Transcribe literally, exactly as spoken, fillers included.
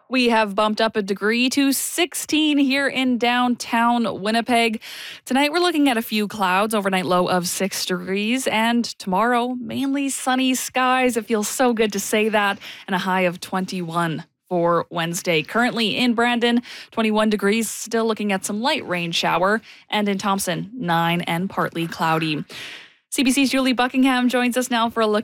We have bumped up a degree to sixteen here in downtown Winnipeg. Tonight we're looking at a few clouds, overnight low of six degrees, and tomorrow mainly sunny skies. It feels so good to say that, and a high of twenty-one for Wednesday. Currently in Brandon, twenty-one degrees, still looking at some light rain shower, and in Thompson, nine and partly cloudy. C B C's Julie Buckingham joins us now for a look